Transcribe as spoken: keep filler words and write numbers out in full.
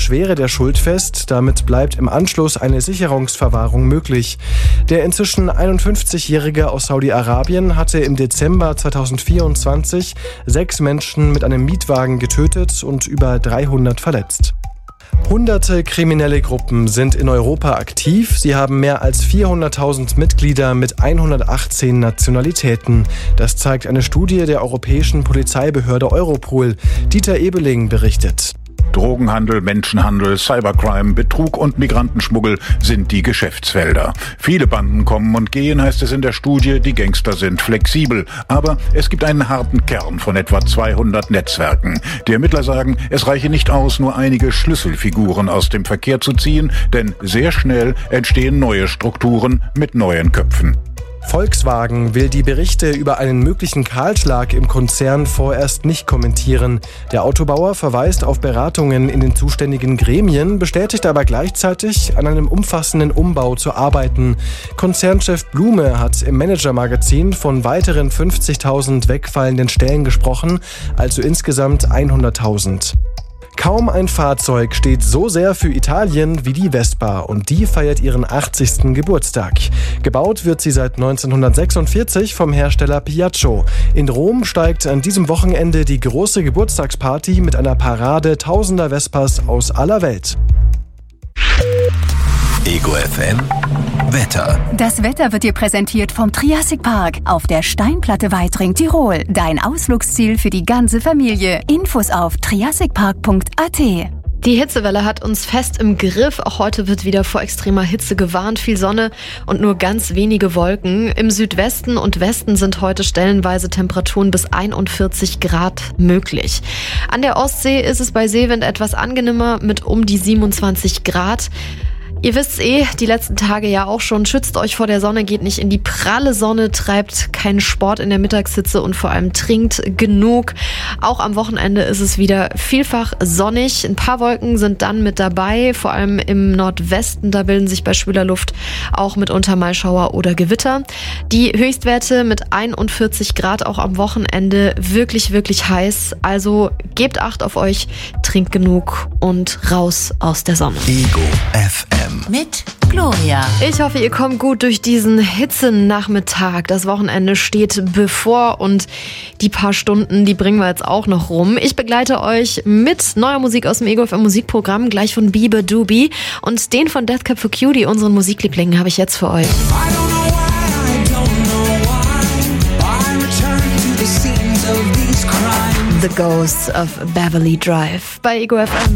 Schwere der Schuld fest. Damit bleibt im Anschluss eine Sicherungsverwahrung möglich. Der inzwischen einundfünfzigjährige aus Saudi-Arabien hatte im Dezember zweitausendvierundzwanzig sechs Menschen mit einem Mietwagen getötet und über dreihundert verletzt. Hunderte kriminelle Gruppen sind in Europa aktiv. Sie haben mehr als vierhunderttausend Mitglieder mit hundertachtzehn Nationalitäten. Das zeigt eine Studie der europäischen Polizeibehörde Europol. Dieter Ebeling berichtet. Drogenhandel, Menschenhandel, Cybercrime, Betrug und Migrantenschmuggel sind die Geschäftsfelder. Viele Banden kommen und gehen, heißt es in der Studie. Die Gangster sind flexibel. Aber es gibt einen harten Kern von etwa zweihundert Netzwerken. Die Ermittler sagen, es reiche nicht aus, nur einige Schlüsselfiguren aus dem Verkehr zu ziehen, denn sehr schnell entstehen neue Strukturen mit neuen Köpfen. Volkswagen will die Berichte über einen möglichen Kahlschlag im Konzern vorerst nicht kommentieren. Der Autobauer verweist auf Beratungen in den zuständigen Gremien, bestätigt aber gleichzeitig, an einem umfassenden Umbau zu arbeiten. Konzernchef Blume hat im Manager-Magazin von weiteren fünfzigtausend wegfallenden Stellen gesprochen, also insgesamt hunderttausend. Kaum ein Fahrzeug steht so sehr für Italien wie die Vespa und die feiert ihren achtzigsten Geburtstag. Gebaut wird sie seit neunzehnhundertsechsundvierzig vom Hersteller Piaggio. In Rom steigt an diesem Wochenende die große Geburtstagsparty mit einer Parade tausender Vespas aus aller Welt. Ego F M Wetter. Das Wetter wird dir präsentiert vom Triassic Park auf der Steinplatte Weitring, Tirol. Dein Ausflugsziel für die ganze Familie. Infos auf triassic park punkt a t. Die Hitzewelle hat uns fest im Griff. Auch heute wird wieder vor extremer Hitze gewarnt. Viel Sonne und nur ganz wenige Wolken. Im Südwesten und Westen sind heute stellenweise Temperaturen bis einundvierzig Grad möglich. An der Ostsee ist es bei Seewind etwas angenehmer mit um die siebenundzwanzig Grad. Ihr wisst's eh, die letzten Tage ja auch schon. Schützt euch vor der Sonne, geht nicht in die pralle Sonne, treibt keinen Sport in der Mittagshitze und vor allem trinkt genug. Auch am Wochenende ist es wieder vielfach sonnig. Ein paar Wolken sind dann mit dabei, vor allem im Nordwesten. Da bilden sich bei schwüler Luft auch mitunter mal Schauer oder Gewitter. Die Höchstwerte mit einundvierzig Grad auch am Wochenende wirklich, wirklich heiß. Also gebt Acht auf euch, trinkt genug und raus aus der Sonne. Ego F M. Mit Gloria. Ich hoffe, ihr kommt gut durch diesen Hitzenachmittag. Das Wochenende steht bevor und die paar Stunden, die bringen wir jetzt auch noch rum. Ich begleite euch mit neuer Musik aus dem Ego F M Musikprogramm, gleich von Bieber Doobie und den von Death Cab for Cutie, unseren Musiklieblingen, habe ich jetzt für euch. The Ghosts of Beverly Drive bei Ego F M.